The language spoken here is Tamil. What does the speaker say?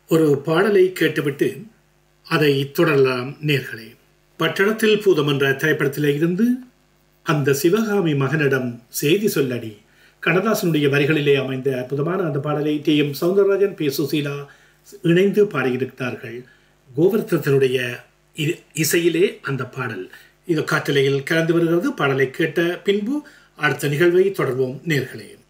ஒரு பாடலை கேட்டுவிட்டு அதை தொடரலாம் நேர்களே. பட்டணத்தில் பூதம் என்ற திரைப்படத்திலே இருந்து அந்த சிவகாமி மகனிடம் செய்தி சொல்லடி, கண்ணதாசனுடைய வரிகளிலே அமைந்த அற்புதமான அந்த பாடலை டி.எம். சௌந்தரராஜன், பி. சுசீலா இணைந்து பாடியிருக்கிறார்கள். கோவர்த்தனுடைய இசையிலே அந்த பாடல் இது காற்றலையில் கலந்து வருகிறது. பாடலை கேட்ட பின்பு அடுத்த நிகழ்வை தொடர்வோம் நேர்களே.